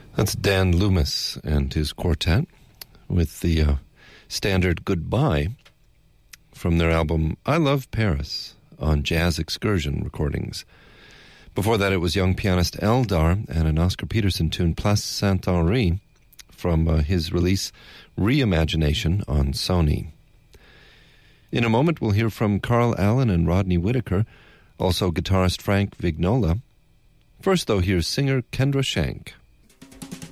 That's Dan Loomis and his quartet with the standard Goodbye from their album I Love Paris on Jazz Excursion recordings. Before that, it was young pianist Eldar and an Oscar Peterson tune, Place Saint-Henri, from his release Reimagination on Sony. In a moment, we'll hear from Carl Allen and Rodney Whitaker, also guitarist Frank Vignola. First, though, here's singer Kendra Shank.